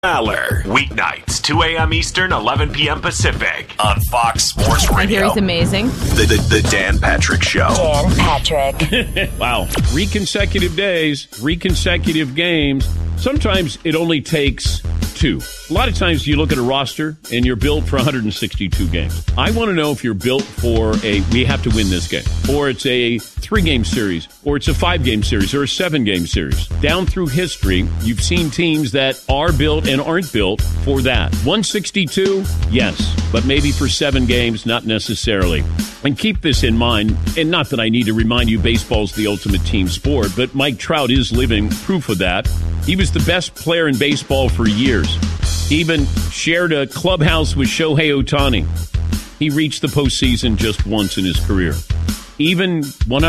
Maller, weeknights, 2 a.m. Eastern, 11 p.m. Pacific, on Fox Sports Radio. I hear he's amazing. The Dan Patrick Show. Dan Patrick. Wow. 3 consecutive days, 3 consecutive games. Sometimes it only takes 2. A lot of times you look at a roster and you're built for 162 games. I want to know if you're built for we have to win this game, or it's a 3-game series, or it's a 5-game series, or a 7-game series. Down through history, you've seen teams that are built and aren't built for that. 162, yes, but maybe for 7 games, not necessarily. And keep this in mind, and not that I need to remind you baseball's the ultimate team sport, but Mike Trout is living proof of that. He was the best player in baseball for years. He even shared a clubhouse with Shohei Ohtani. He reached the postseason just once in his career. Even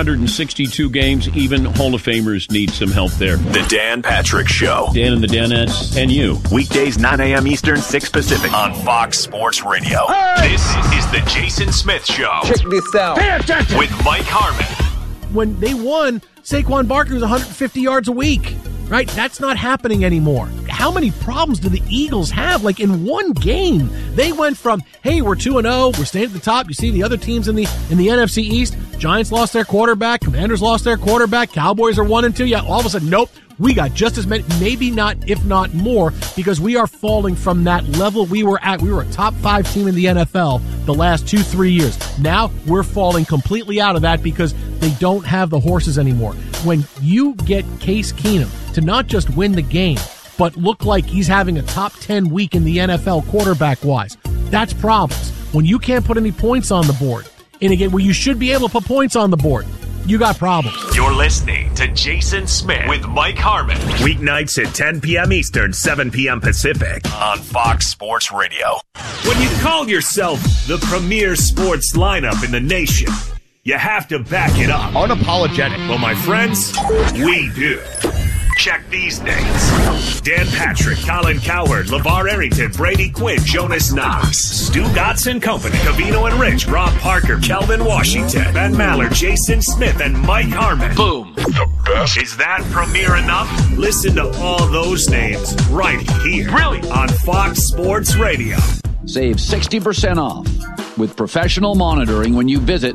162 games, even Hall of Famers need some help there. The Dan Patrick Show. Dan and the Danettes and you. Weekdays, 9 a.m. Eastern, 6 Pacific, on Fox Sports Radio. Hey! This is the Jason Smith Show. Check this out. Pay attention. With Mike Harmon. When they won, Saquon Barkley was 150 yards a week. Right? That's not happening anymore. How many problems do the Eagles have? Like in one game, they went from, hey, we're 2-0, we're staying at the top. You see the other teams in the NFC East. Giants lost their quarterback, Commanders lost their quarterback, Cowboys are 1-2. Yeah, all of a sudden, nope. We got just as many, maybe not, if not more, because we are falling from that level we were at. We were a top 5 team in the NFL the last 2-3 years. Now we're falling completely out of that because they don't have the horses anymore. When you get Case Keenum to not just win the game, but look like he's having a top 10 week in the NFL quarterback-wise, that's problems. When you can't put any points on the board in a game where you should be able to put points on the board, you got problems. You're listening to Jason Smith with Mike Harmon. Weeknights at 10 p.m. Eastern, 7 p.m. Pacific, on Fox Sports Radio. When you call yourself the premier sports lineup in the nation, you have to back it up. Unapologetic. Well, my friends, we do. Check these names: Dan Patrick, Colin Cowherd, LeVar Arrington, Brady Quinn, Jonas Knox, Stu Gotts and Company, Covino and Rich, Rob Parker, Kelvin Washington, Ben Maller, Jason Smith, and Mike Harmon. Boom. The best. Is that premier enough? Listen to all those names right here. Really? On Fox Sports Radio. Save 60% off with professional monitoring when you visit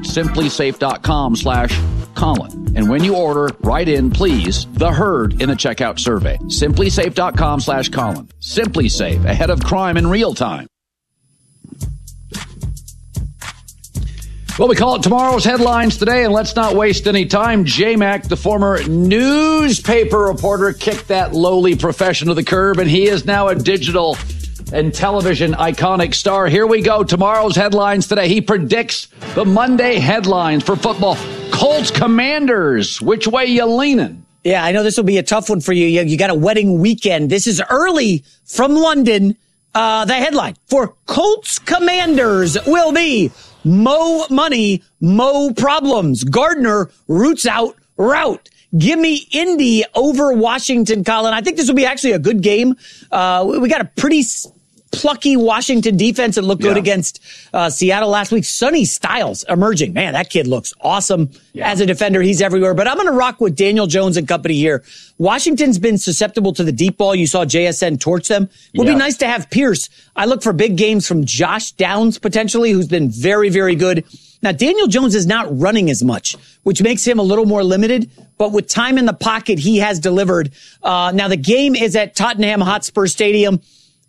simplysafe.com/Colin. And when you order, write in, please, the herd in the checkout survey. simplysafe.com/Colin. Simply Safe, ahead of crime in real time. Well, we call it tomorrow's headlines today, and let's not waste any time. J-Mac, the former newspaper reporter, kicked that lowly profession to the curb, and he is now a digital and television iconic star. Here we go. Tomorrow's headlines today. He predicts the Monday headlines for football. Colts Commanders. Which way you leaning? Yeah, I know this will be a tough one for you. You got a wedding weekend. This is early from London. The headline for Colts Commanders will be Mo Money, Mo Problems. Gardner roots out route. Give me Indy over Washington, Colin. I think this will be actually a good game. We got a pretty plucky Washington defense that looked good against Seattle last week. Sonny Styles emerging. Man, that kid looks awesome as a defender. He's everywhere. But I'm going to rock with Daniel Jones and company here. Washington's been susceptible to the deep ball. You saw JSN torch them. It would be nice to have Pierce. I look for big games from Josh Downs, potentially, who's been very, very good. Now, Daniel Jones is not running as much, which makes him a little more limited. But with time in the pocket, he has delivered. Now, the game is at Tottenham Hotspur Stadium.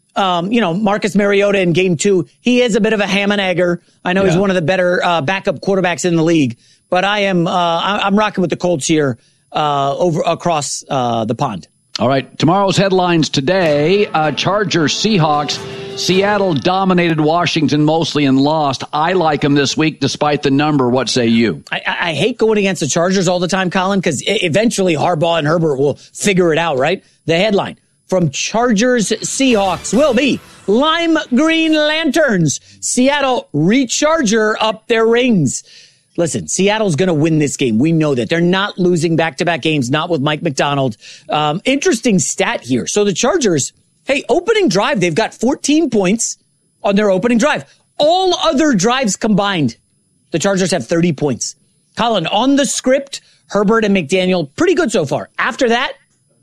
Marcus Mariota in game 2, he is a bit of a ham and egger. I know he's one of the better backup quarterbacks in the league, but I'm rocking with the Colts here over across the pond. All right, tomorrow's headlines today: Chargers, Seahawks. Seattle dominated Washington mostly and lost. I like them this week despite the number. What say you? I hate going against the Chargers all the time, Colin, because eventually Harbaugh and Herbert will figure it out, right? The headline from Chargers Seahawks will be Lime Green Lanterns. Seattle recharger up their rings. Listen, Seattle's going to win this game. We know that. They're not losing back-to-back games, not with Mike McDonald. Interesting stat here. So the Chargers, hey, opening drive, they've got 14 points on their opening drive. All other drives combined, the Chargers have 30 points. Colin, on the script, Herbert and McDaniel, pretty good so far. After that,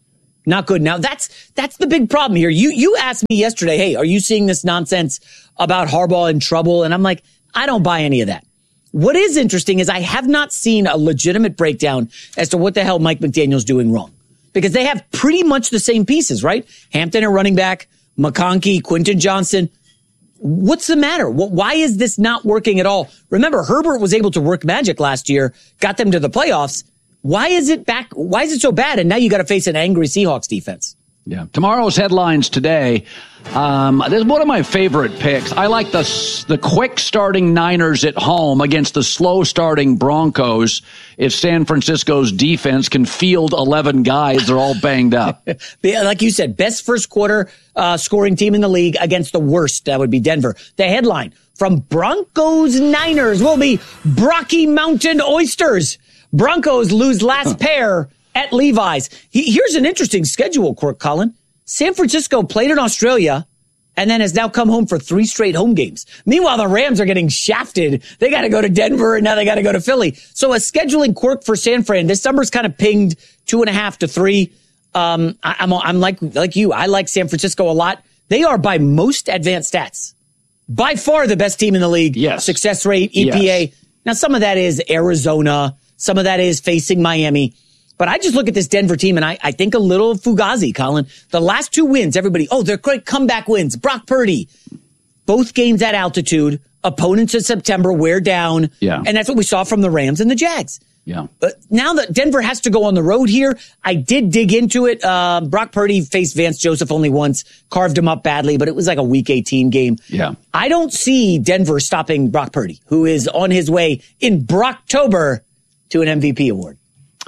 Not good. Now, that's the big problem here. You asked me yesterday, hey, are you seeing this nonsense about Harbaugh in trouble? And I'm like, I don't buy any of that. What is interesting is I have not seen a legitimate breakdown as to what the hell Mike McDaniel's doing wrong. Because they have pretty much the same pieces, right? Hampton at running back, McConkey, Quentin Johnson. What's the matter? Why is this not working at all? Remember, Herbert was able to work magic last year, got them to the playoffs. Why is it back? Why is it so bad? And now you got to face an angry Seahawks defense. Yeah. Tomorrow's headlines today. This is one of my favorite picks. I like the quick starting Niners at home against the slow starting Broncos. If San Francisco's defense can field 11 guys, they're all banged up. Like you said, best first quarter scoring team in the league against the worst. That would be Denver. The headline from Broncos Niners will be Brocky Mountain Oysters. Broncos lose last pair at Levi's. Here's an interesting schedule, Colin. San Francisco played in Australia and then has now come home for 3 straight home games. Meanwhile, the Rams are getting shafted. They got to go to Denver and now they got to go to Philly. So a scheduling quirk for San Fran. This number's kind of pinged 2.5 to 3. I'm like you. I like San Francisco a lot. They are by most advanced stats, by far the best team in the league. Yes. Success rate, EPA. Yes. Now some of that is Arizona. Some of that is facing Miami. But I just look at this Denver team and I think a little Fugazi, Colin. The last 2 wins, everybody, they're great comeback wins. Brock Purdy. Both games at altitude. Opponents in September wear down. Yeah. And that's what we saw from the Rams and the Jags. Yeah. But now that Denver has to go on the road here, I did dig into it. Brock Purdy faced Vance Joseph only once, carved him up badly, but it was like a Week 18 game. Yeah. I don't see Denver stopping Brock Purdy, who is on his way in Brocktober to an MVP award.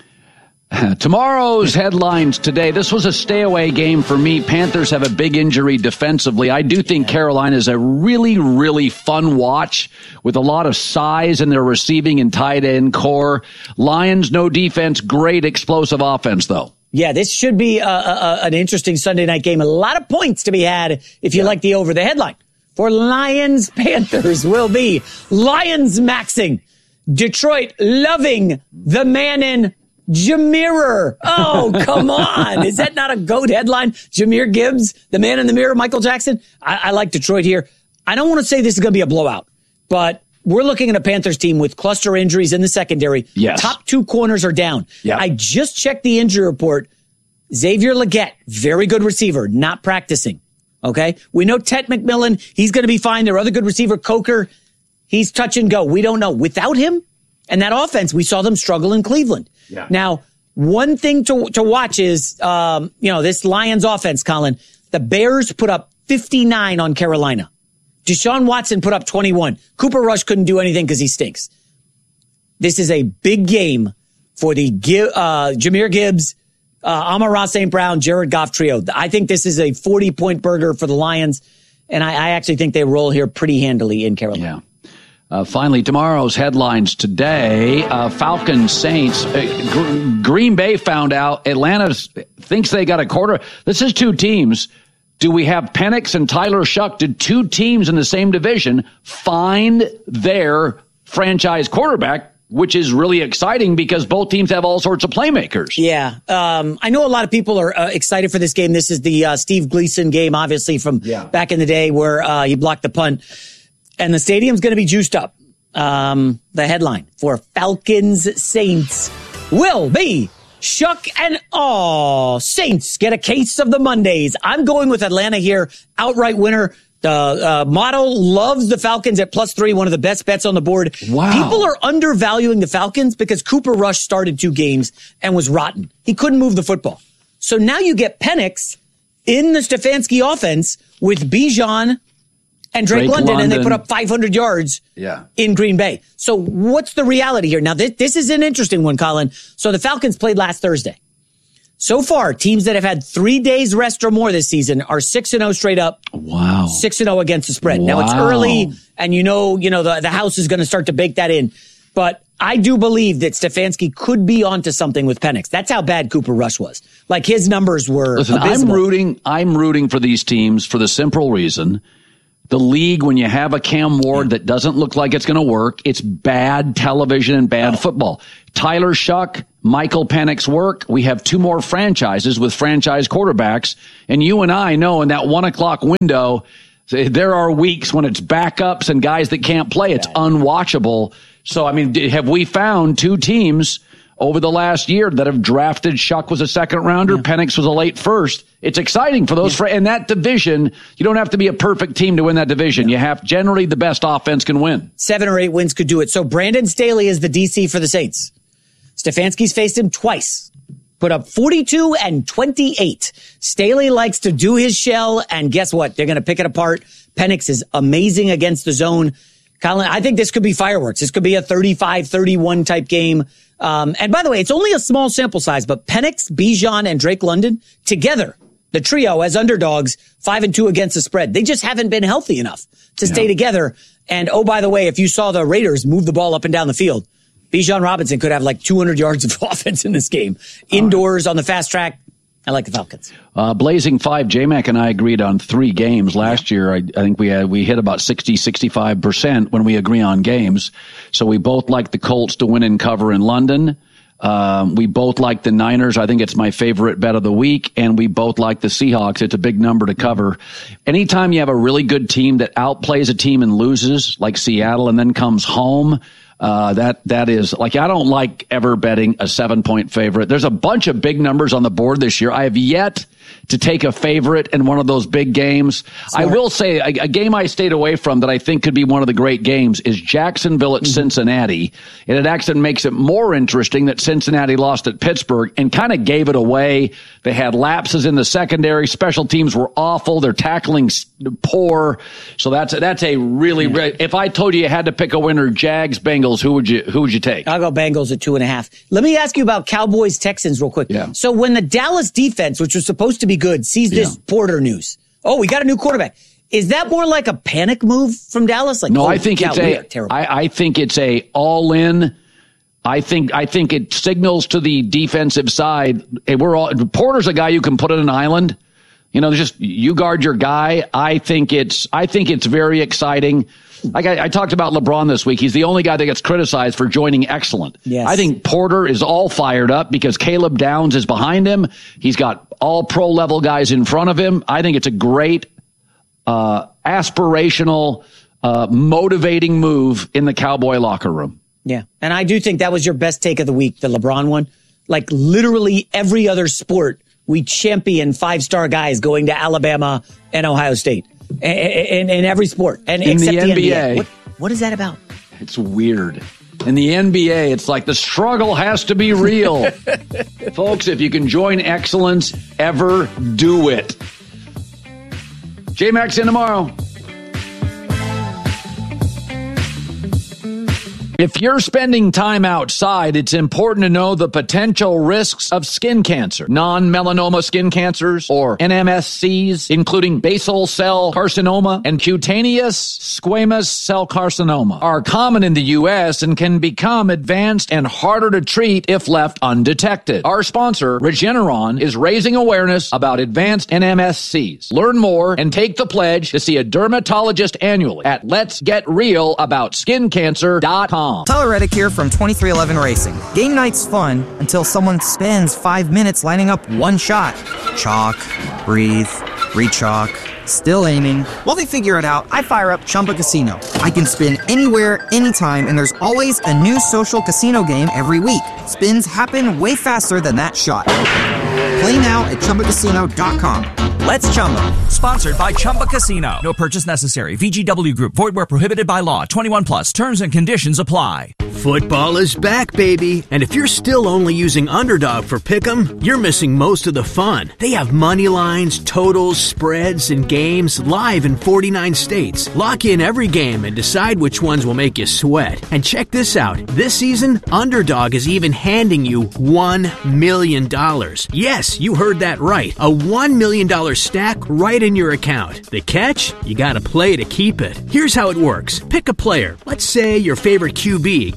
Tomorrow's headlines today. This was a stay-away game for me. Panthers have a big injury defensively. I do think Carolina is a really, really fun watch with a lot of size in their receiving and tight end core. Lions, no defense, great explosive offense, though. Yeah, this should be an interesting Sunday night game. A lot of points to be had if you like the over. The headline for Lions Panthers will be Lions maxing. Detroit loving the man in Jameer. Oh, come on. Is that not a GOAT headline? Jahmyr Gibbs, the man in the mirror, Michael Jackson. I like Detroit here. I don't want to say this is going to be a blowout, but we're looking at a Panthers team with cluster injuries in the secondary. Yes. Top 2 corners are down. Yeah. I just checked the injury report. Xavier Legette, very good receiver, not practicing. Okay. We know Ted McMillan, he's going to be fine. Their other good receiver, Coker, he's touch and go. We don't know. Without him and that offense, we saw them struggle in Cleveland. Yeah. Now, one thing to watch is, this Lions offense, Colin. The Bears put up 59 on Carolina. Deshaun Watson put up 21. Cooper Rush couldn't do anything because he stinks. This is a big game for the Jahmyr Gibbs, Amon-Ra St. Brown, Jared Goff trio. I think this is a 40-point burger for the Lions, and I actually think they roll here pretty handily in Carolina. Yeah. Finally, tomorrow's headlines today, Falcons, Saints. Green Bay found out Atlanta thinks they got a quarter. This is 2 teams. Do we have Penix and Tyler Shuck? Did 2 teams in the same division find their franchise quarterback, which is really exciting because both teams have all sorts of playmakers. Yeah. I know a lot of people are excited for this game. This is the Steve Gleason game, obviously, from back in the day where he blocked the punt. And the stadium's going to be juiced up. The headline for Falcons Saints will be Shuck and Saints get a case of the Mondays. I'm going with Atlanta here. Outright winner. The model loves the Falcons at +3, one of the best bets on the board. Wow. People are undervaluing the Falcons because Cooper Rush started 2 games and was rotten. He couldn't move the football. So now you get Penix in the Stefanski offense with Bijan and Drake London, and they put up 500 yards in Green Bay. So what's the reality here? Now, this is an interesting one, Colin. So the Falcons played last Thursday. So far, teams that have had 3 days rest or more this season are 6-0 straight up. Wow. 6-0 against the spread. Wow. Now, it's early, and the house is going to start to bake that in. But I do believe that Stefanski could be onto something with Penix. That's how bad Cooper Rush was. Like, his numbers were abysmal. I'm rooting for these teams for the simple reason. The league, when you have a Cam Ward that doesn't look like it's going to work, it's bad television and bad football. Tyler Shuck, Michael Penix's work. We have 2 more franchises with franchise quarterbacks. And you and I know in that 1 o'clock window, there are weeks when it's backups and guys that can't play. It's unwatchable. So, I mean, have we found 2 teams over the last year that have drafted? Shuck was a second rounder. Penix was a late first. It's exciting for those. In that division, you don't have to be a perfect team to win that division. You have generally the best offense can win. 7 or 8 wins could do it. So Brandon Staley is the DC for the Saints. Stefanski's faced him twice. Put up 42 and 28. Staley likes to do his shell, and guess what? They're going to pick it apart. Penix is amazing against the zone. Colin, I think this could be fireworks. This could be a 35-31 type game. And by the way, it's only a small sample size, but Penix, Bijan, and Drake London together, the trio as underdogs, 5-2 against the spread. They just haven't been healthy enough to stay together. And oh, by the way, if you saw the Raiders move the ball up and down the field, Bijan Robinson could have like 200 yards of offense in this game. Indoors on the fast track. I like the Falcons. Blazing 5, J-Mac and I agreed on 3 games last year. I think we hit about 65% when we agree on games. So we both like the Colts to win and cover in London. We both like the Niners. I think it's my favorite bet of the week. And we both like the Seahawks. It's a big number to cover. Anytime you have a really good team that outplays a team and loses, like Seattle, and then comes home, that is like, I don't like ever betting a 7-point favorite. There's a bunch of big numbers on the board this year. I have yet to take a favorite in one of those big games. Smart. I will say a game I stayed away from that I think could be one of the great games is Jacksonville at Cincinnati. And it actually makes it more interesting that Cincinnati lost at Pittsburgh and kind of gave it away. They had lapses in the secondary. Special teams were awful. Their tackling poor. So that's a really, if I told you had to pick a winner, Jags, Bengals, who would you take? I'll go Bengals at 2.5. Let me ask you about Cowboys, Texans real quick. Yeah. So when the Dallas defense, which was supposed to be good, sees this Porter news. Oh, we got a new quarterback. Is that more like a panic move from Dallas? Like, no, I think I think it's a all in. I think it signals to the defensive side. Hey, Porter's a guy you can put in an island. You know, just you guard your guy. I think it's very exciting. I talked about LeBron this week. He's the only guy that gets criticized for joining excellent. Yes. I think Porter is all fired up because Caleb Downs is behind him. He's got all pro level guys in front of him. I think it's a great, aspirational, motivating move in the Cowboy locker room. Yeah. And I do think that was your best take of the week, the LeBron one. Like literally every other sport, we champion 5-star guys going to Alabama and Ohio State. In every sport. And in except the NBA. What is that about? It's weird. In the NBA, it's like the struggle has to be real. Folks, if you can join excellence, ever do it. J-Max in tomorrow. If you're spending time outside, it's important to know the potential risks of skin cancer. Non-melanoma skin cancers, or NMSCs, including basal cell carcinoma and cutaneous squamous cell carcinoma, are common in the U.S. and can become advanced and harder to treat if left undetected. Our sponsor, Regeneron, is raising awareness about advanced NMSCs. Learn more and take the pledge to see a dermatologist annually at letsgetrealaboutSkinCancer.com. Tyler Reddick here from 2311 Racing. Game night's fun until someone spends 5 minutes lining up one shot. Chalk, breathe, re-chalk, still aiming. While they figure it out, I fire up Chumba Casino. I can spin anywhere, anytime, and there's always a new social casino game every week. Spins happen way faster than that shot. Play now at ChumbaCasino.com. Let's Chumba. Sponsored by Chumba Casino. No purchase necessary. VGW Group. Void where prohibited by law. 21 plus. Terms and conditions apply. Football is back, baby. And if you're still only using Underdog for Pick'em, you're missing most of the fun. They have money lines, totals, spreads, and games live in 49 states. Lock in every game and decide which ones will make you sweat. And check this out. This season, Underdog is even handing you $1 million. Yes, you heard that right. A $1 million stack right in your account. The catch? You gotta play to keep it. Here's how it works. Pick a player. Let's say your favorite QB going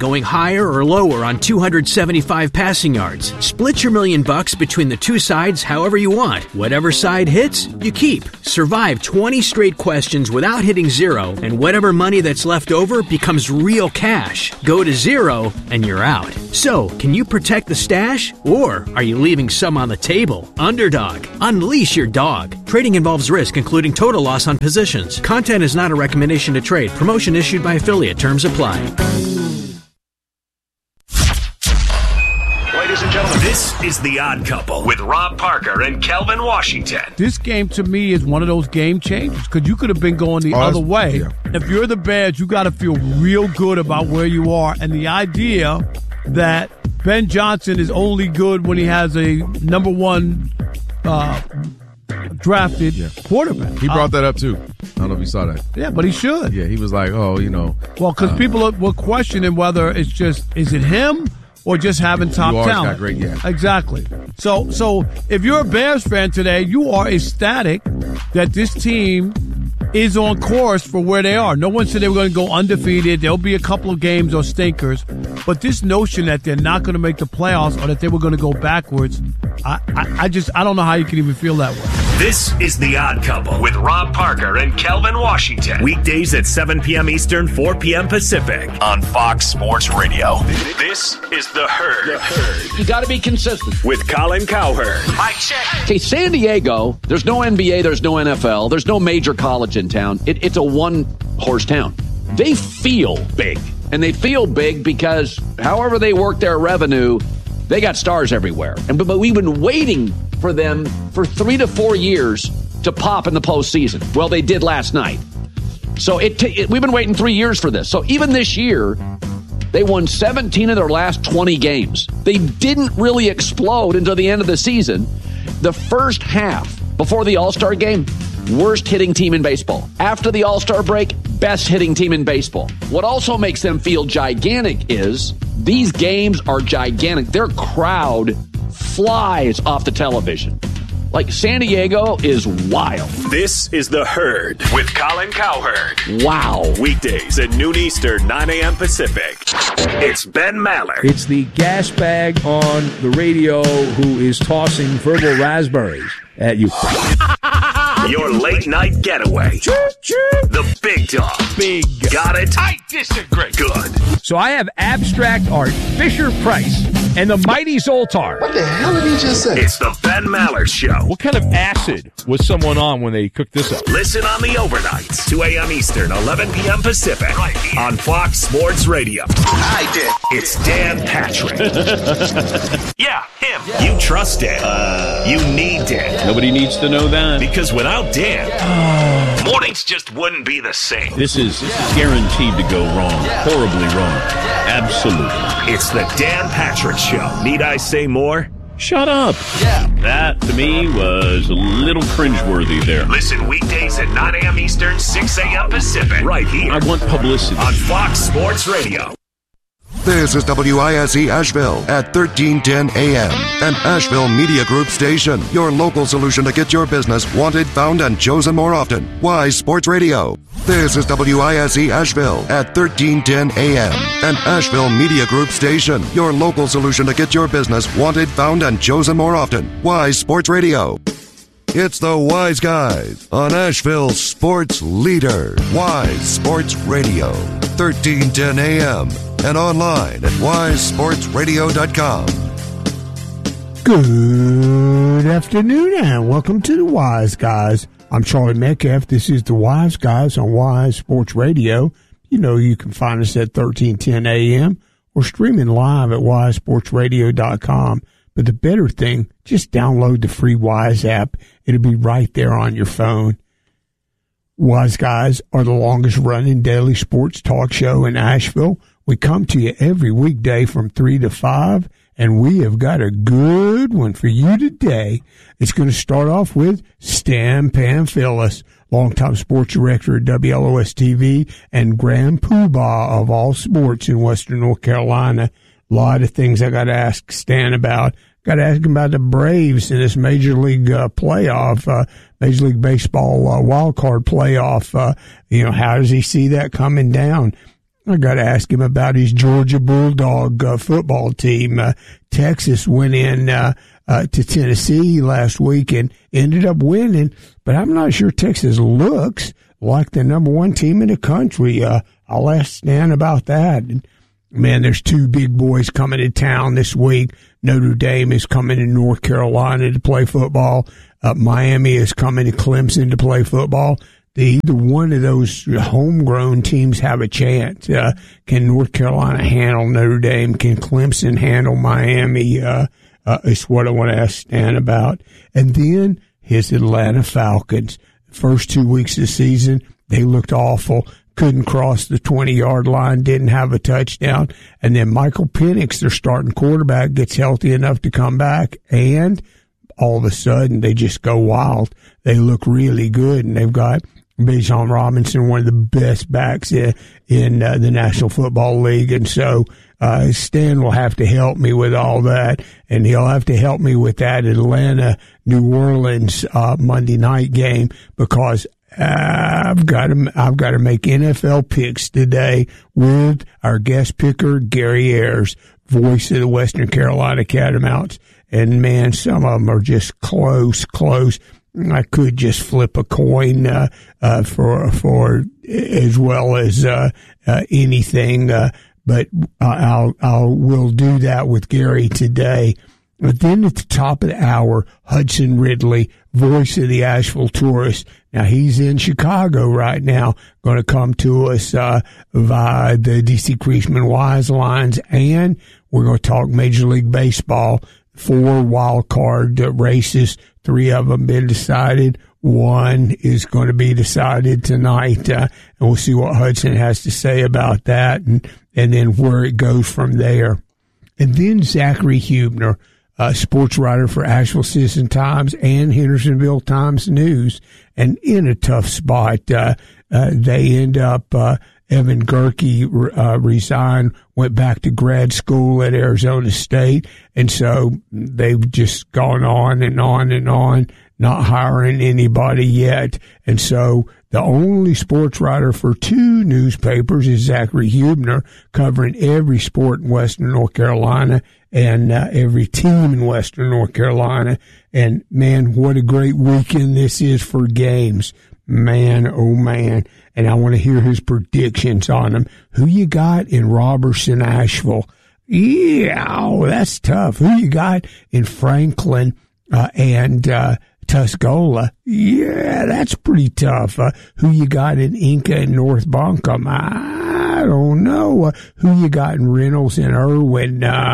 going higher or lower on 275 passing yards. Split your $1 million between the two sides however you want. Whatever side hits, you keep. Survive 20 straight questions without hitting zero, and whatever money that's left over becomes real cash. Go to zero, and you're out. So, can you protect the stash, or are you leaving some on the table? Underdog. Unleash your dog. Trading involves risk, including total loss on positions. Content is not a recommendation to trade. Promotion issued by affiliate. Terms apply. Ladies and gentlemen, this is The Odd Couple with Rob Parker and Kelvin Washington. This game, to me, is one of those game changers because you could have been going the other way. Yeah. If you're the Bears, you got to feel real good about where you are. And the idea that Ben Johnson is only good when he has a number one drafted quarterback. He brought that up, too. I don't know if you saw that. Yeah, but he should. Yeah, he was like, Well, because people were questioning whether it's just, is it him or just having top talent? Got great, yeah. Exactly. So if you're a Bears fan today, you are ecstatic that this team is on course for where they are. No one said they were going to go undefeated. There'll be a couple of games or stinkers. But this notion that they're not going to make the playoffs or that they were going to go backwards, I don't know how you can even feel that way. This is The Odd Couple with Rob Parker and Kelvin Washington. Weekdays at 7 p.m. Eastern, 4 p.m. Pacific on Fox Sports Radio. This is The Herd. You got to be consistent. With Colin Cowherd. Mike check. Okay, San Diego, there's no NBA, there's no NFL, there's no major college in town. It's a one-horse town. They feel big. And they feel big because however they work their revenue, they got stars everywhere. But we've been waiting for them for 3 to 4 years to pop in the postseason. Well, they did last night. So we've been waiting 3 years for this. So even this year, they won 17 of their last 20 games. They didn't really explode until the end of the season. The first half, before the All-Star game, worst hitting team in baseball. After the All-Star break, best hitting team in baseball. What also makes them feel gigantic is these games are gigantic. Their crowd flies off the television. Like, San Diego is wild. This is The Herd with Colin Cowherd. Wow. Weekdays at noon Eastern, 9 a.m. Pacific. It's Ben Maller. It's the gas bag on the radio who is tossing verbal raspberries at you. Your late night getaway. The big dog. Big. Got it? I disagree. Good. So I have abstract art, Fisher-Price, and the mighty Zoltar. What the hell did he just say? It's the Ben Maller Show. What kind of acid was someone on when they cooked this up? Listen on the overnights, 2 a.m. Eastern, 11 p.m. Pacific, right here on Fox Sports Radio. I did. It's Dan Patrick. Yeah, him. Yeah. You trust Dan. You need Dan. Nobody needs to know that. Because without Dan, mornings just wouldn't be the same. This is guaranteed to go wrong. Horribly wrong. Absolutely. It's the Dan Patrick Show. Need I say more? Shut up. Yeah. That, to me, was a little cringeworthy there. Listen weekdays at 9 a.m. Eastern, 6 a.m. Pacific. Right here. I want publicity. On Fox Sports Radio. This is WISE Asheville at 1310 AM, an Asheville Media Group station. Your local solution to get your business wanted, found, and chosen more often. Wise Sports Radio. This is WISE Asheville at 1310 AM, an Asheville Media Group station. Your local solution to get your business wanted, found, and chosen more often. Wise Sports Radio. It's the Wise Guys on Asheville's sports leader. Wise Sports Radio, 1310 AM, and online at wisesportsradio.com. Good afternoon and welcome to the Wise Guys. I'm Charlie Metcalf. This is the Wise Guys on Wise Sports Radio. You know you can find us at 1310 AM or streaming live at wisesportsradio.com. But the better thing, just download the free Wise app. It'll be right there on your phone. Wise Guys are the longest running daily sports talk show in Asheville. We come to you every weekday from 3 to 5, and we have got a good one for you today. It's going to start off with Stan Pamphilus, longtime sports director at WLOS TV and Grand Poobah of all sports in Western North Carolina. A lot of things I got to ask Stan about. Got to ask him about the Braves in this Major League playoff, Major League Baseball wild card playoff. How does he see that coming down? I got to ask him about his Georgia Bulldog football team. Texas went in to Tennessee last week and ended up winning, but I'm not sure Texas looks like the number one team in the country. I'll ask Stan about that. And, man, there's two big boys coming to town this week. Notre Dame is coming to North Carolina to play football. Miami is coming to Clemson to play football. Either one of those homegrown teams have a chance. Can North Carolina handle Notre Dame? Can Clemson handle Miami? Is what I want to ask Stan about. And then his Atlanta Falcons. First 2 weeks of the season, they looked awful. Couldn't cross the 20-yard line, didn't have a touchdown. And then Michael Penix, their starting quarterback, gets healthy enough to come back, and all of a sudden they just go wild. They look really good, and they've got Bijan Robinson, one of the best backs in the National Football League. And so Stan will have to help me with all that, and he'll have to help me with that Atlanta-New Orleans Monday night game, because I've got to make NFL picks today with our guest picker, Gary Ayers, voice of the Western Carolina Catamounts. And, man, some of them are just close. I could just flip a coin for as well as anything, but we'll do that with Gary today. But then at the top of the hour, Hudson Ridley, voice of the Asheville Tourist. Now, he's in Chicago right now, going to come to us via the DC Creasman Wise lines, and we're going to talk Major League Baseball. 4 wild card races, 3 of them been decided. 1 is going to be decided tonight, and we'll see what Hudson has to say about that, and then where it goes from there. And then Zachary Hubner, sports writer for Asheville Citizen-Times and Hendersonville Times-News, and in a tough spot. They end up, Evan Gerke resigned, went back to grad school at Arizona State, and so they've just gone on and on and on, not hiring anybody yet. And so the only sports writer for 2 newspapers is Zachary Hubner, covering every sport in Western North Carolina and every team in Western North Carolina. And, man, what a great weekend this is for games. Man, oh, man. And I want to hear his predictions on them. Who you got in Robertson, Asheville? Yeah, that's tough. Who you got in Franklin and Tuscola? Yeah, that's pretty tough. Who you got in Inca and North Buncombe? I don't know. Who you got in Reynolds and Irwin?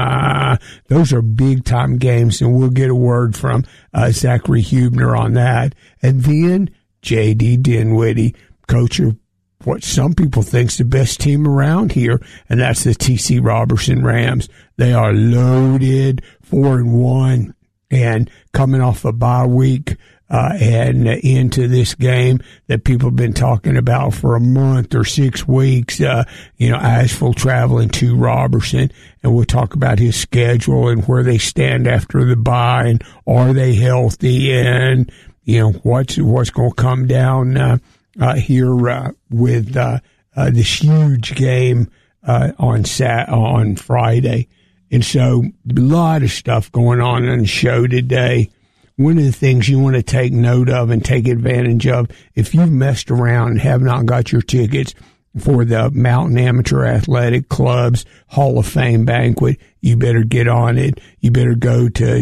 Those are big-time games, and we'll get a word from Zachary Hubner on that. And then J.D. Dinwiddie, coach of what some people think is the best team around here, and that's the T.C. Robertson Rams. They are loaded, 4-1, and coming off a bye week and into this game that people have been talking about for a month or 6 weeks. Asheville traveling to Robertson, and we'll talk about his schedule and where they stand after the bye, and are they healthy, and what's going to come down here with this huge game on Friday. And so a lot of stuff going on the show today. One of the things you want to take note of and take advantage of, if you've messed around and have not got your tickets for the Mountain Amateur Athletic Club's Hall of Fame banquet, you better get on it. You better go to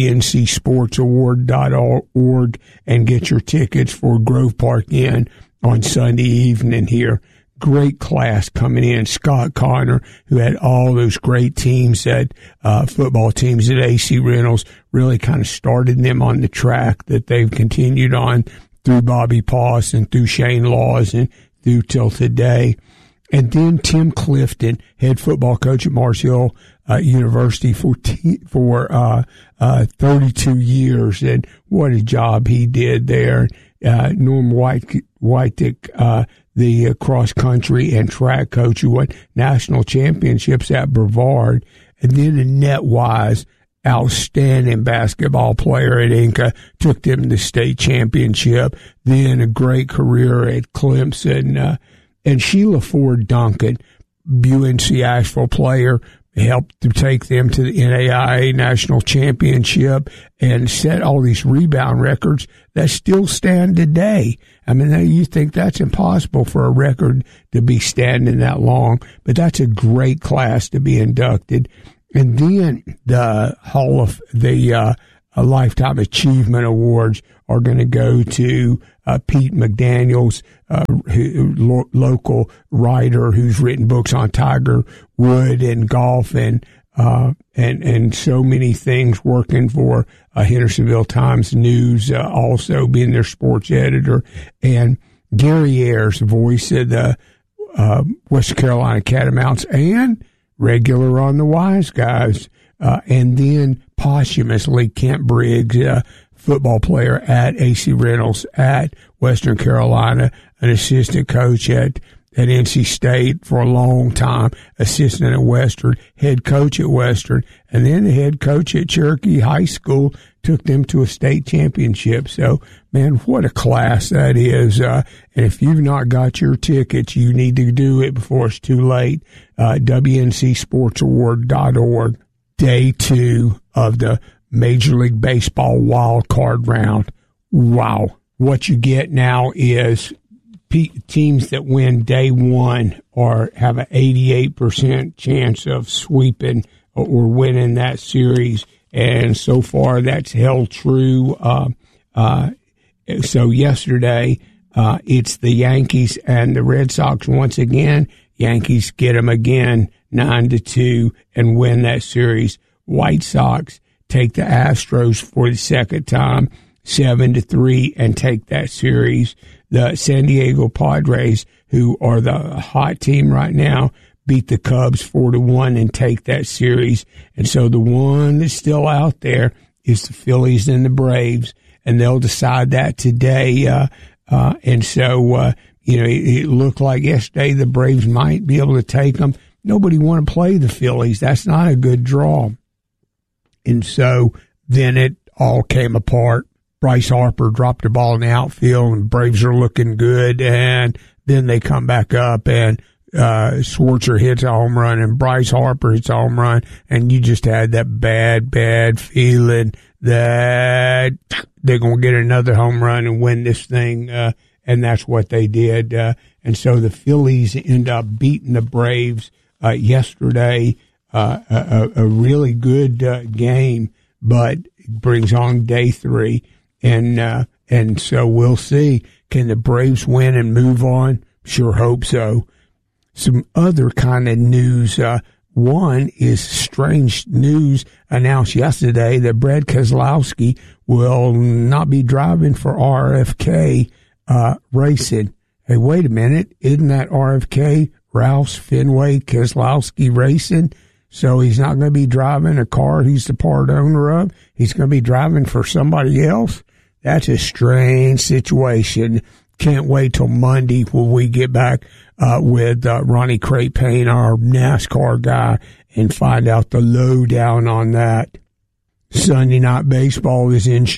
WNCSportsAward.org and get your tickets for Grove Park Inn on Sunday evening here. Great class coming in. Scott Connor, who had all those great teams football teams at AC Reynolds, really kind of started them on the track that they've continued on through Bobby Poss and through Shane Laws and through till today. And then Tim Clifton, head football coach at Mars Hill University for 32 years, and what a job he did there. Norm Whitick, the cross country and track coach who won national championships at Brevard, and then Annette Wise, outstanding basketball player at Inca, took them to the state championship, then a great career at Clemson, and Sheila Ford Duncan, UNC Asheville player, helped to take them to the NAIA National Championship and set all these rebound records that still stand today. I mean, you think that's impossible for a record to be standing that long, but that's a great class to be inducted. And then the Lifetime Achievement Awards are going to go to Pete McDaniels, local writer who's written books on Tiger Wood and golf and so many things, working for Hendersonville Times News, also being their sports editor, and Gary Ayers, voice of the Western Carolina Catamounts and regular on the Wise Guys, and then posthumously Kent Briggs, football player at AC Reynolds at Western Carolina, an assistant coach at NC State for a long time, assistant at Western, head coach at Western, and then the head coach at Cherokee High School, took them to a state championship. So, man, what a class that is. And if you've not got your tickets, you need to do it before it's too late. WNCSportsAward.org. Day 2 of the Major League Baseball wild card round. Wow. What you get now is teams that win day 1 have an 88% chance of sweeping or winning that series. And so far that's held true. So yesterday, it's the Yankees and the Red Sox once again. Yankees get them again 9-2 and win that series. White Sox take the Astros for the second time 7-3 and take that series. The San Diego Padres, who are the hot team right now, beat the Cubs 4-1 and take that series. And so the one that's still out there is the Phillies and the Braves, and they'll decide that today. And so, it looked like yesterday the Braves might be able to take them. Nobody want to play the Phillies. That's not a good draw. And so then it all came apart. Bryce Harper dropped the ball in the outfield, and Braves are looking good. And then they come back up, and Schwarzer hits a home run, and Bryce Harper hits a home run, and you just had that bad feeling that they're going to get another home run and win this thing, and that's what they did. And so the Phillies end up beating the Braves yesterday. A really good game, but it brings on day 3, and so we'll see. Can the Braves win and move on? Sure hope so. Some other kind of news. One is strange news announced yesterday that Brad Keselowski will not be driving for RFK Racing. Hey, wait a minute. Isn't that RFK, Rouse Fenway Keselowski Racing? So he's not going to be driving a car he's the part owner of. He's going to be driving for somebody else. That's a strange situation. Can't wait till Monday when we get back with Ronnie Crate-Payne, our NASCAR guy, and find out the lowdown on that. Sunday night football is in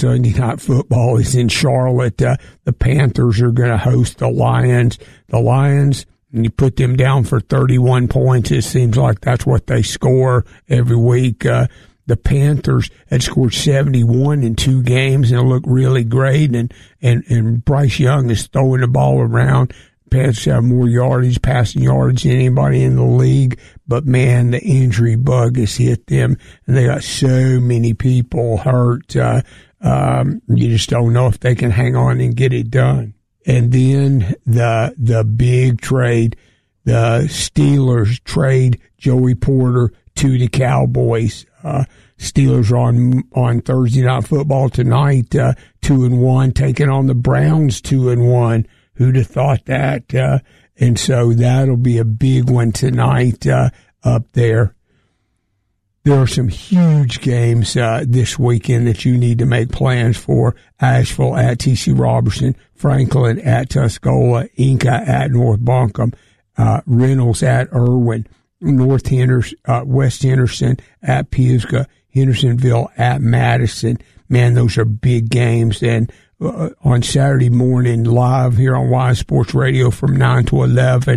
Charlotte. The Panthers are going to host the Lions. The Lions, and you put them down for 31 points. It seems like that's what they score every week. The Panthers had scored 71 in 2 games and look really great. And Bryce Young is throwing the ball around. Panthers have more yardage, passing yardage than anybody in the league. But, man, the injury bug has hit them, and they got so many people hurt. You just don't know if they can hang on and get it done. And then the big trade, the Steelers trade Joey Porter to the Cowboys. Steelers are on Thursday Night Football tonight, 2-1, taking on the Browns 2-1. Who'd have thought that? And so that'll be a big one tonight up there. There are some huge games this weekend that you need to make plans for. Asheville at T.C. Robertson, Franklin at Tuscola, Inca at North Buncombe, Reynolds at Irwin, West Henderson at Pisgah, Hendersonville at Madison. Man, those are big games. And on Saturday morning, live here on Wise Sports Radio from 9 to 11,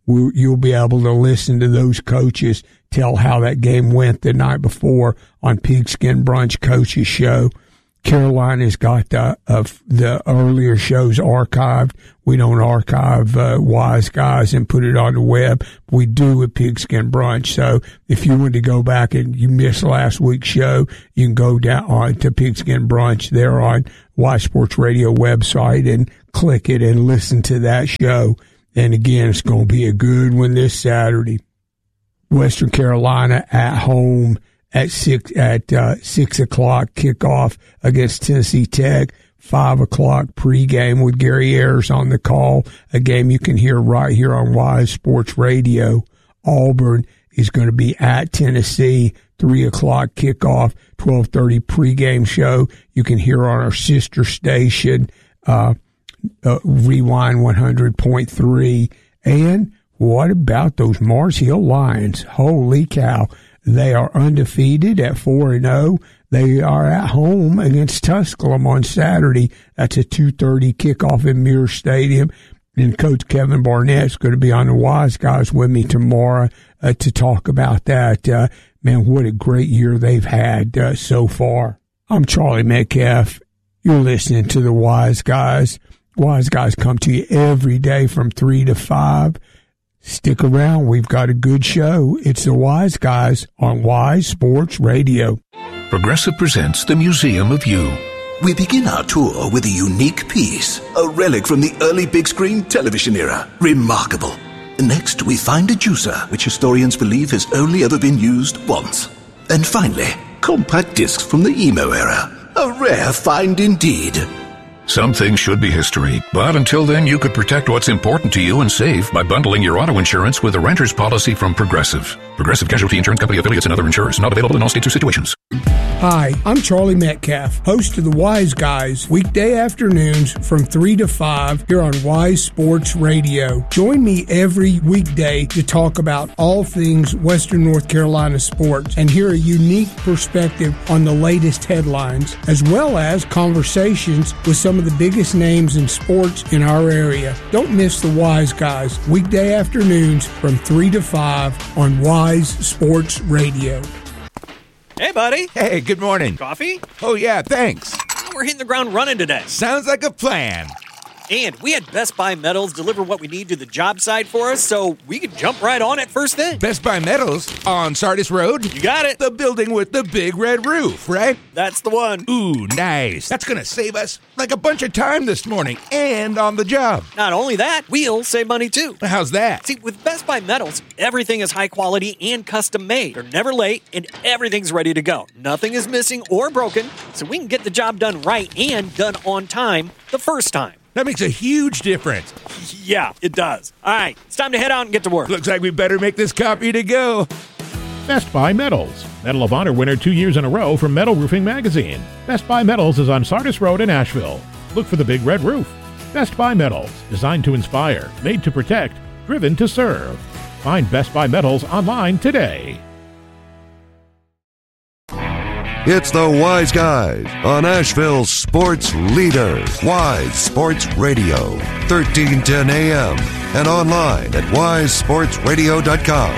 you'll be able to listen to those coaches tell how that game went the night before on Pigskin Brunch Coaches Show. Carolina's got the earlier shows archived. We don't archive Wise Guys and put it on the web. We do with Pigskin Brunch. So if you want to go back and you missed last week's show, you can go down on to Pigskin Brunch there on Wise Sports Radio website and click it and listen to that show. And again, it's going to be a good one this Saturday. Western Carolina at home at 6 o'clock kickoff against Tennessee Tech. 5 o'clock pregame with Gary Ayers on the call. A game you can hear right here on Wise Sports Radio. Auburn is going to be at Tennessee. 3 o'clock kickoff. 12:30 pregame show. You can hear on our sister station, Rewind 100.3. And what about those Mars Hill Lions? Holy cow. They are undefeated at 4-0. They are at home against Tusculum on Saturday. That's a 2:30 kickoff in Muir Stadium. And Coach Kevin Barnett's going to be on the Wise Guys with me tomorrow to talk about that. Man, what a great year they've had so far. I'm Charlie Metcalf. You're listening to the Wise Guys. Wise Guys come to you every day from 3 to 5. Stick around. We've got a good show. It's the Wise Guys on Wise Sports Radio. Progressive presents the Museum of You. We begin our tour with a unique piece, a relic from the early big screen television era. Remarkable. Next, we find a juicer, which historians believe has only ever been used once. And finally, compact discs from the emo era. A rare find indeed. Some things should be history, but until then you could protect what's important to you and save by bundling your auto insurance with a renter's policy from Progressive. Progressive Casualty Insurance Company affiliates and other insurers. Not available in all states or situations. Hi, I'm Charlie Metcalf, host of the Wise Guys, weekday afternoons from 3 to 5 here on Wise Sports Radio. Join me every weekday to talk about all things Western North Carolina sports and hear a unique perspective on the latest headlines, as well as conversations with some of the biggest names in sports in our area. Don't miss the Wise Guys, weekday afternoons from 3 to 5 on Wise Sports Radio. Hey, buddy. Hey, good morning. Coffee? Oh, yeah, thanks. We're hitting the ground running today. Sounds like a plan. And we had Best Buy Metals deliver what we need to the job site for us, so we could jump right on it first thing. Best Buy Metals on Sardis Road? You got it. The building with the big red roof, right? That's the one. Ooh, nice. That's going to save us like a bunch of time this morning and on the job. Not only that, we'll save money too. How's that? See, with Best Buy Metals, everything is high quality and custom made. They're never late and everything's ready to go. Nothing is missing or broken, so we can get the job done right and done on time the first time. That makes a huge difference. Yeah, it does. All right, it's time to head out and get to work. Looks like we better make this copy to go. Best Buy Metals. Medal of Honor winner 2 years in a row from Metal Roofing Magazine. Best Buy Metals is on Sardis Road in Asheville. Look for the big red roof. Best Buy Metals. Designed to inspire, made to protect, driven to serve. Find Best Buy Metals online today. It's the Wise Guys on Asheville's sports leader, Wise Sports Radio, 1310 AM, and online at wisesportsradio.com.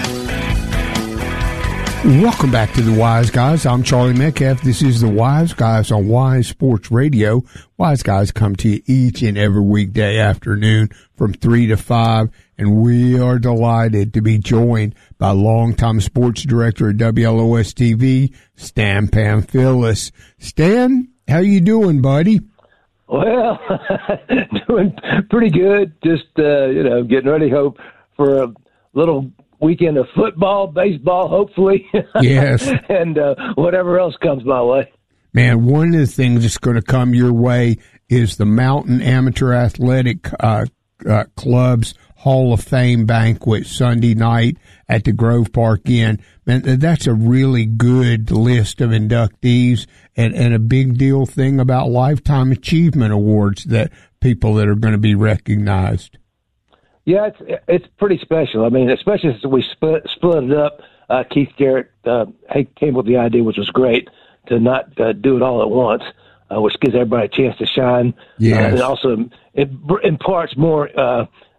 Welcome back to the Wise Guys. I'm Charlie Metcalf. This is the Wise Guys on Wise Sports Radio. Wise Guys come to you each and every weekday afternoon from 3 to 5, and we are delighted to be joined by longtime sports director at WLOS-TV, Stan Pamphilus. Stan, how you doing, buddy? Well, doing pretty good. Just, getting ready, hope for a little weekend of football, baseball, hopefully. Yes. And whatever else comes my way. Man, one of the things that's going to come your way is the Mountain Amateur Athletic Club's Hall of Fame banquet Sunday night at the Grove Park Inn. Man, that's a really good list of inductees and a big deal thing about Lifetime Achievement Awards that people that are going to be recognized. Yeah, it's pretty special. I mean, especially since we split it up. Keith Jarrett came with the idea, which was great, to not do it all at once, which gives everybody a chance to shine. Yes. And also it imparts more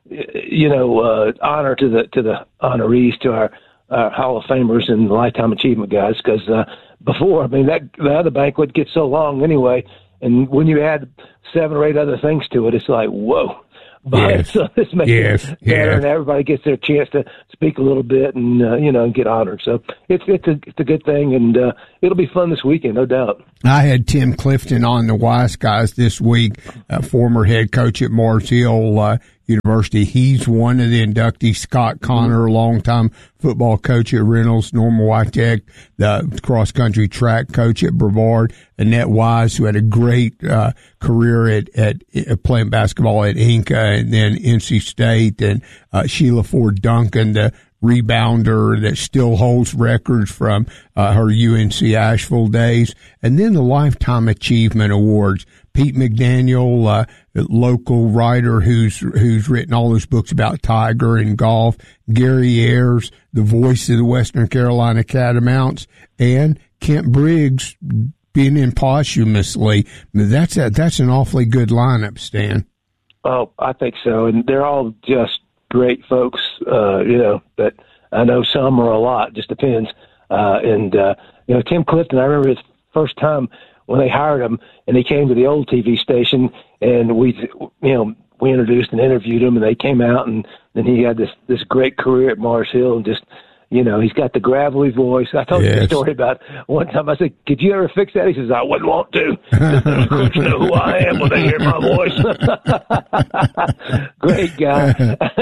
honor to the honorees, to our Hall of Famers and Lifetime Achievement guys, because before, I mean, the other banquet gets so long anyway, and when you add 7 or 8 other things to it, it's like, whoa. But so this makes it better, and everybody gets their chance to speak a little bit and and get honored. So it's a good thing, and it'll be fun this weekend, no doubt. I had Tim Clifton on the Wise Guys this week, former head coach at Mars Hill University. He's one of the inductees. Scott Connor, longtime football coach at Reynolds, Normal Wytech, the cross-country track coach at Brevard, Annette Wise, who had a great career at playing basketball at Inca and then NC State, and Sheila Ford Duncan, the rebounder that still holds records from her UNC Asheville days, and then the Lifetime Achievement Awards. Pete McDaniel, local writer who's written all those books about Tiger and golf. Gary Ayers, the voice of the Western Carolina Catamounts, and Kent Briggs being in posthumously. That's an awfully good lineup, Stan. Oh, I think so, and they're all just great folks. But I know some are a lot. Just depends. Tim Clifton, I remember his first time when they hired him, and he came to the old TV station, and we introduced and interviewed him, and they came out, and then he had this great career at Mars Hill, and just, he's got the gravelly voice. I told you the story about one time. I said, "Could you ever fix that?" He says, "I wouldn't want to. The recruits know who I am when they hear my voice." Great guy.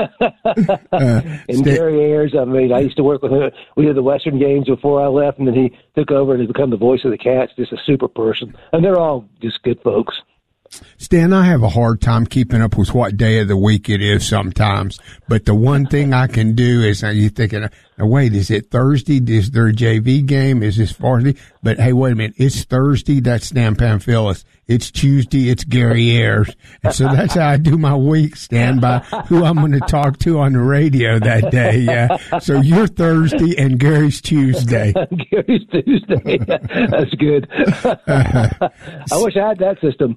And Gary Ayers, I mean, I used to work with him. We did the Western games before I left, and then he took over and has become the voice of the Cats. Just a super person. And they're all just good folks. Stan, I have a hard time keeping up with what day of the week it is sometimes. But the one thing I can do is, you're thinking, wait, is it Thursday? Is there a JV game? Is this varsity? But hey, wait a minute. It's Thursday. That's Stan Pamphilus. It's Tuesday. It's Gary Ayers. And so that's how I do my week, Stan, by who I'm going to talk to on the radio that day. Yeah. So you're Thursday and Gary's Tuesday. Gary's Tuesday. That's good. I wish I had that system.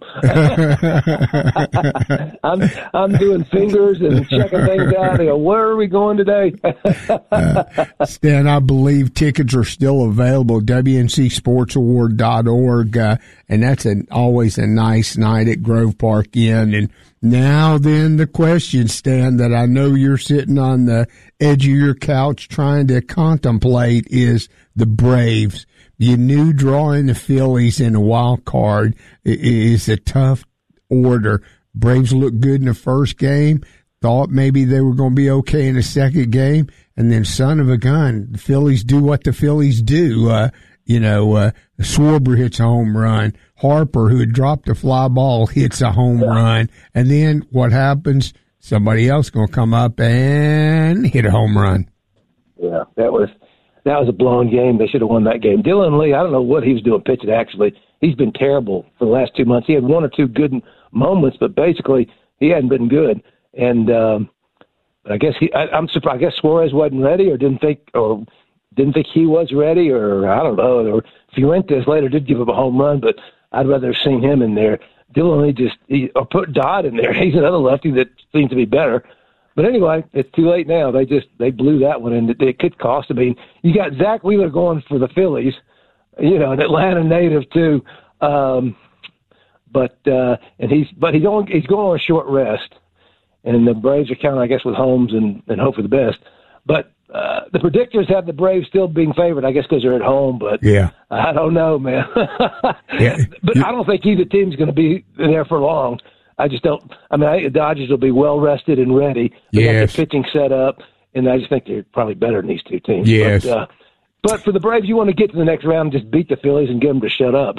I'm doing fingers and checking things out. Where are we going today? Stan, I believe tickets are still available. WNCSportsAward.org, and that's always a nice night at Grove Park Inn. And now then the question, Stan, that I know you're sitting on the edge of your couch trying to contemplate is the Braves. You knew drawing the Phillies in a wild card is a tough order. Braves looked good in the first game, thought maybe they were going to be okay in the second game, and then son of a gun, the Phillies do what the Phillies do. Schwarber hits a home run. Harper, who had dropped a fly ball, hits a home run. And then what happens? Somebody else going to come up and hit a home run. Yeah, that was a blown game. They should have won that game. Dylan Lee, I don't know what he was doing pitching, actually. He's been terrible for the last 2 months. He had 1 or 2 good moments, but basically he hadn't been good. And I guess I'm surprised. I guess Suarez wasn't ready, or didn't think he was ready, or I don't know. Or Fuentes later did give him a home run, but I'd rather have seen him in there. Dylan Lee put Dodd in there. He's another lefty that seems to be better. But anyway, it's too late now. They blew that one, and it could cost. I mean, you got Zach Wheeler going for the Phillies, an Atlanta native too. But he's going on a short rest, and the Braves are counting, I guess, with Holmes and hope for the best. But the predictors have the Braves still being favored, I guess, because they're at home. But yeah, I don't know, man. But I don't think either team's going to be there for long. I just don't. I mean, the Dodgers will be well rested and ready. They got their pitching set up, and I just think they're probably better than these two teams. Yes. But for the Braves, you want to get to the next round and just beat the Phillies and get them to shut up.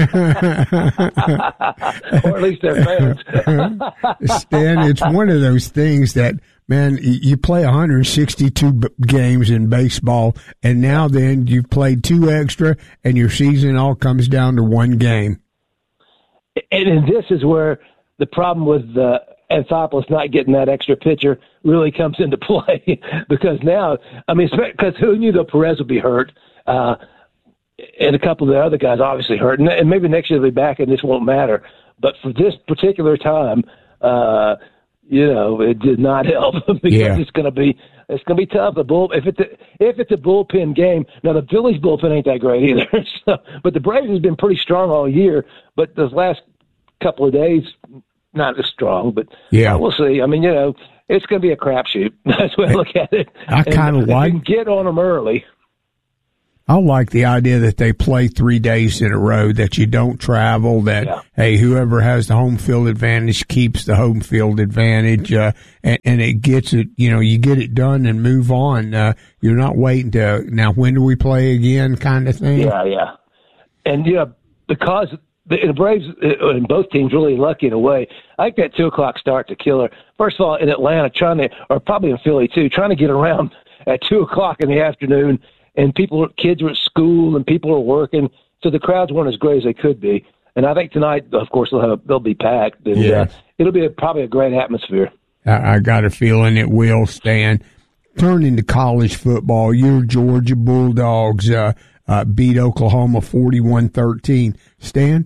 Or at least their fans. Stan, it's one of those things that, man, you play 162 games in baseball, and now then you've played 2 extra, and your season all comes down to 1 game. And this is where the problem with Anthopoulos not getting that extra pitcher really comes into play because now, I mean, because who knew that Perez would be hurt, and a couple of the other guys obviously hurt, and maybe next year they'll be back and this won't matter. But for this particular time, it did not help because it's going to be tough. If it's a bullpen game, now the Phillies bullpen ain't that great either. But the Braves has been pretty strong all year. But those last couple of days, not as strong. But we'll see. I mean, it's going to be a crapshoot. That's the way I look at it. I kind of like get on them early. I like the idea that they play 3 days in a row, that you don't travel, that, hey, whoever has the home field advantage keeps the home field advantage, and it gets it, you get it done and move on. You're not waiting to, now when do we play again kind of thing? Yeah. And, because the Braves and both teams really lucky in a way. I think that 2:00 start's a killer. First of all, in Atlanta, or probably in Philly too, trying to get around at 2:00 in the afternoon, and kids are at school and people are working, so the crowds weren't as great as they could be. And I think tonight, of course, they'll be packed, and it'll be probably a great atmosphere. I got a feeling it will, Stan. Turning to college football, your Georgia Bulldogs beat Oklahoma 41-13. Stan,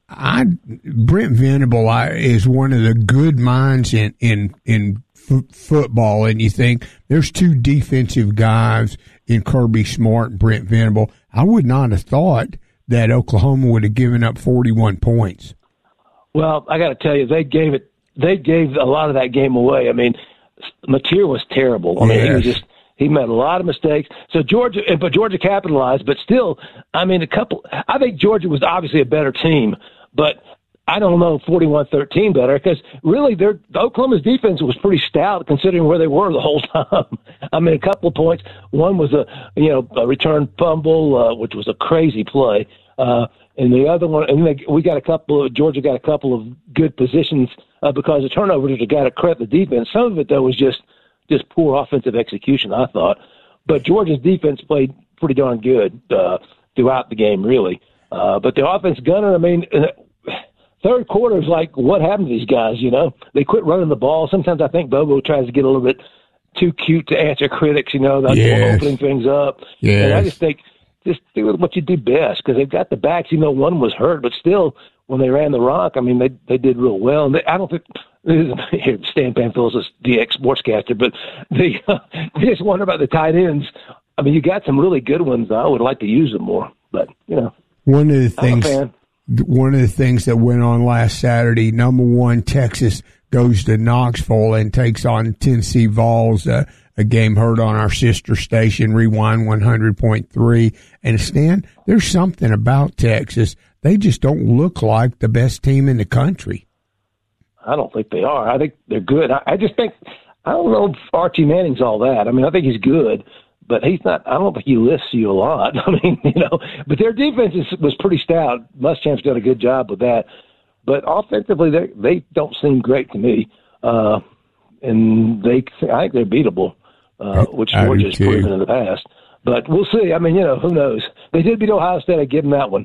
Brent Venable is one of the good minds in football, and you think there's two defensive guys in Kirby Smart and Brent Venable. I would not have thought that Oklahoma would have given up 41 points. Well, I got to tell you, they gave a lot of that game away. I mean, Mateer was terrible. I mean, he made a lot of mistakes. So Georgia capitalized, but still, I mean, I think Georgia was obviously a better team, but I don't know 41-13 better, because really Oklahoma's defense was pretty stout considering where they were the whole time. I mean, a couple of points. One was a return fumble, which was a crazy play. And the other one, and Georgia got a couple of good positions because of turnovers. They got to credit the defense. Some of it, though, was just poor offensive execution, I thought. But Georgia's defense played pretty darn good throughout the game, really. But the offense gunner, I mean, third quarter is like, what happened to these guys, They quit running the ball. Sometimes I think Bobo tries to get a little bit too cute to answer critics, opening things up. Yes. And I just think, just do what you do best, because they've got the backs. One was hurt, but still, when they ran the rock, I mean, they did real well. And I don't think Stan Pamphil's a DX sportscaster, but they just wonder about the tight ends. I mean, you got some really good ones. I would like to use them more, but one of the things that went on last Saturday, number one, Texas goes to Knoxville and takes on Tennessee Vols, a game heard on our sister station, Rewind 100.3. And Stan, there's something about Texas. They just don't look like the best team in the country. I don't think they are. I think they're good. I just think, I don't know if Archie Manning's all that. I mean, I think he's good, but he's not, I don't think he lifts you a lot. I mean, but their defense was pretty stout. Muschamp's done a good job with that. But offensively, they don't seem great to me. And I think they're beatable, which Georgia's proven in the past. But we'll see. I mean, who knows? They did beat Ohio State. I give them that one.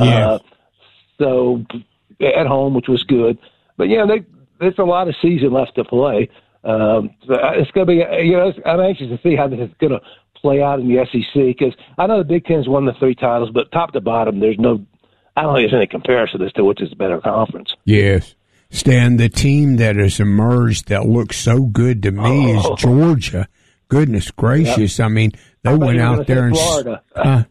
So at home, which was good. But, there's a lot of season left to play. It's going to be, I'm anxious to see how this is going to play out in the SEC, because I know the Big Ten's won the 3 titles, but top to bottom, I don't think there's any comparison as to which is the better conference. Yes. Stan, the team that has emerged that looks so good to me is Georgia. Goodness gracious. Yep. I mean, they went out there and Florida.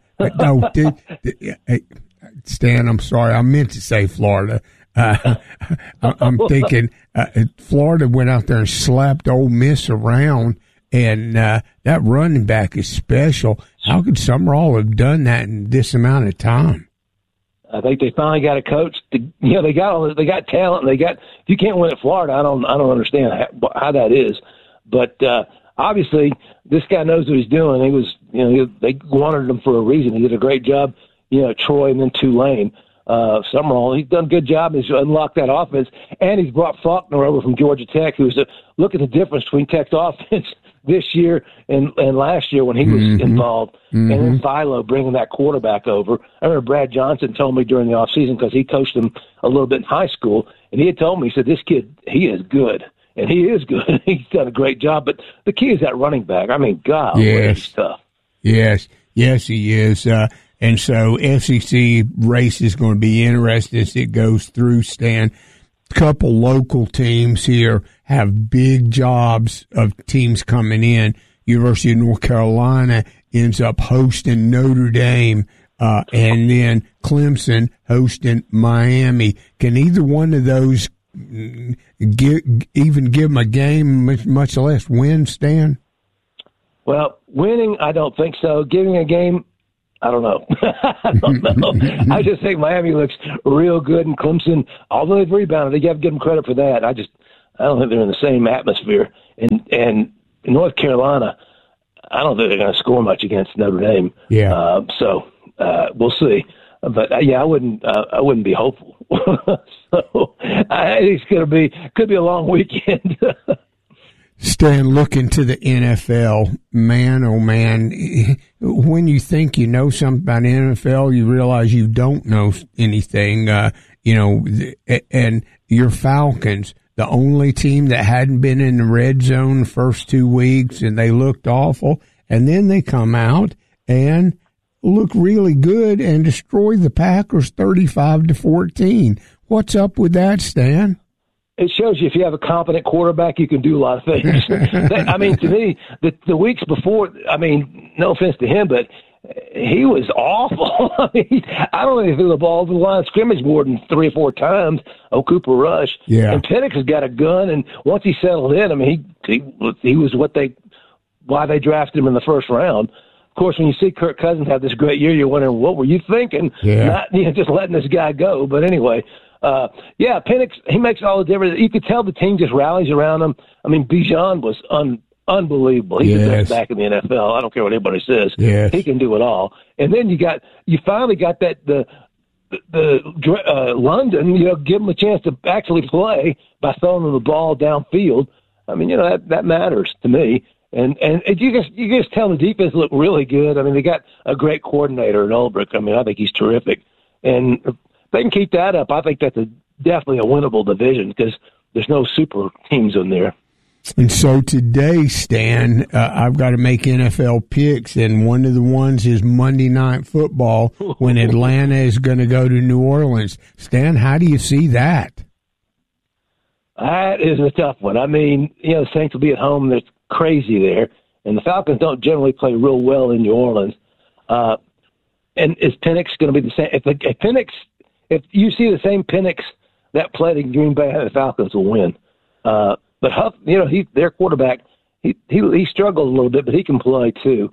Stan, I'm sorry. I meant to say Florida. I'm thinking Florida went out there and slapped Ole Miss around, and that running back is special. How could Summerall have done that in this amount of time? I think they finally got a coach. They got talent. And if you can't win at Florida, I don't understand how that is. But obviously, this guy knows what he's doing. He was, they wanted him for a reason. He did a great job. Troy and then Tulane. Summerall, he's done a good job. He's unlocked that offense, and he's brought Faulkner over from Georgia Tech, look at the difference between Tech's offense this year and last year when he was involved, and then Philo bringing that quarterback over. I remember Brad Johnson told me during the offseason, because he coached him a little bit in high school, and he had told me, he said, this kid, he is good, and he is good. He's done a great job, but the key is that running back. I mean, God, he's tough. Yes, he is. And so SEC race is going to be interesting as it goes through, Stan. couple local teams here have big jobs of teams coming in. University of North Carolina ends up hosting Notre Dame, and then Clemson hosting Miami. Can either one of those even give them a game, much less win, Stan? Well, winning, I don't think so. Giving a game, I don't know. I don't know. I just think Miami looks real good, and Clemson, although they've rebounded, they have to give them credit for that. I don't think they're in the same atmosphere. And North Carolina, I don't think they're going to score much against Notre Dame. Yeah. So we'll see. But I wouldn't be hopeful. So I think could be a long weekend. Stan, looking to the NFL, man, oh man, when you think you know something about the NFL, you realize you don't know anything, and your Falcons, the only team that hadn't been in the red zone the first 2 weeks, and they looked awful, and then they come out and look really good and destroy the Packers 35-14. What's up with that, Stan? It shows you if you have a competent quarterback, you can do a lot of things. I mean, to me, the weeks before, I mean, no offense to him, but he was awful. I don't think he threw the ball to the line of scrimmage more than 3 or 4 times. Cooper Rush. Yeah. And Penix has got a gun, and once he settled in, I mean, he was why they drafted him in the first round. Of course, when you see Kirk Cousins have this great year, you're wondering, what were you thinking? Yeah. Not just letting this guy go. But anyway, Penix, he makes all the difference. You could tell the team just rallies around him. I mean, Bijan was unbelievable. He's the best back in the NFL. I don't care what anybody says. Yes. He can do it all. And then you finally got that the London, give him a chance to actually play by throwing him the ball downfield. I mean, that matters to me. And you just tell the defense look really good. I mean, they got a great coordinator in Ulbrich. I mean, I think he's terrific. And if they can keep that up, I think that's definitely a winnable division because there's no super teams in there. And so today, Stan, I've got to make NFL picks, and one of the ones is Monday Night Football when Atlanta is going to go to New Orleans. Stan, how do you see that? That is a tough one. I mean, the Saints will be at home. There's crazy there, and the Falcons don't generally play real well in New Orleans. And is Penix going to be the same? If you see the same Penix that played in Green Bay, the Falcons will win. But Huff, their quarterback, he struggled a little bit, but he can play too.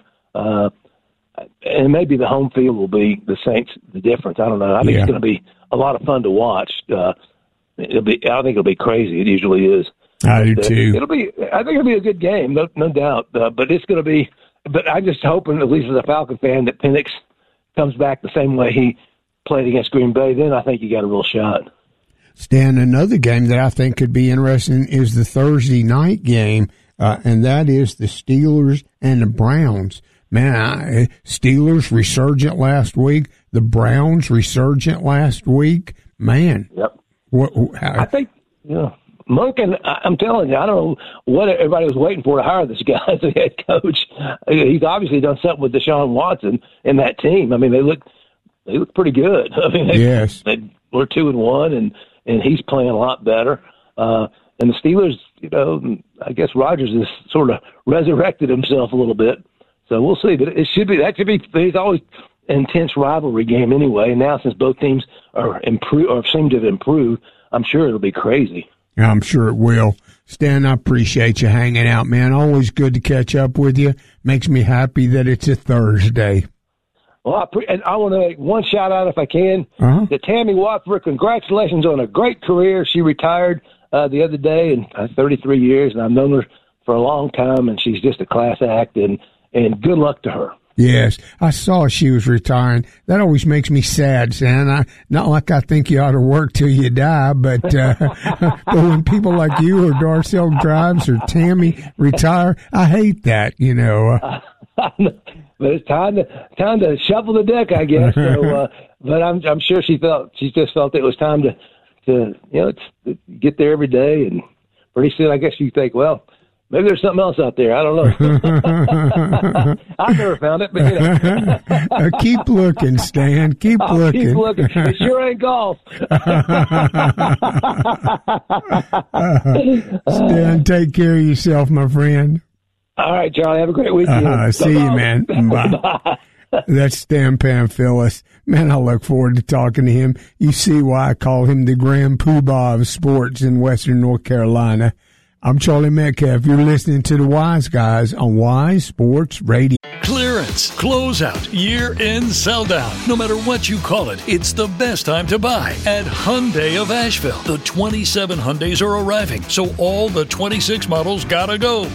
And maybe the home field will be the Saints the difference. I don't know. I think it's going to be a lot of fun to watch. I think it'll be crazy. It usually is. I do too. I think it'll be a good game, no doubt. But it's going to be. But I'm just hoping, at least as a Falcon fan, that Penix comes back the same way he played against Green Bay. Then I think you got a real shot. Stan, another game that I think could be interesting is the Thursday night game, and that is the Steelers and the Browns. Man, Steelers resurgent last week. The Browns resurgent last week. Man. Yep. I think, Monken, I'm telling you, I don't know what everybody was waiting for to hire this guy as a head coach. He's obviously done something with Deshaun Watson and that team. I mean, they look pretty good. I mean, they were 2-1, and he's playing a lot better. And the Steelers, I guess Rodgers has sort of resurrected himself a little bit. So we'll see. But that should be. There's always an intense rivalry game anyway. And now since both teams are improved or seem to have improved, I'm sure it'll be crazy. I'm sure it will. Stan, I appreciate you hanging out, man. Always good to catch up with you. Makes me happy that it's a Thursday. Well, I want to make one shout out, if I can, to Tammy Watford. Congratulations on a great career. She retired the other day, and 33 years, and I've known her for a long time, and she's just a class act, and good luck to her. Yes, I saw she was retiring. That always makes me sad, Stan. Not like I think you ought to work till you die, but but when people like you or Darcel Drives or Tammy retire, I hate that, But it's time to shuffle the deck, I guess. So, but I'm sure she just felt it was time to get there every day, and pretty soon I guess you think, well, Maybe there's something else out there. I don't know. I've never found it, but keep looking, Stan. Keep looking. Keep looking. It sure ain't golf. Stan, take care of yourself, my friend. All right, Charlie. Have a great weekend. See you, man. Bye. That's Stan Pamphilus. Man, I look forward to talking to him. You see why I call him the Grand Poobah of sports in Western North Carolina. I'm Charlie Metcalf. You're listening to the Wise Guys on Wise Sports Radio. Clearance, closeout, year-end sell-down. No matter what you call it, it's the best time to buy at Hyundai of Asheville. The 27 Hyundais are arriving, so all the 26 models gotta go.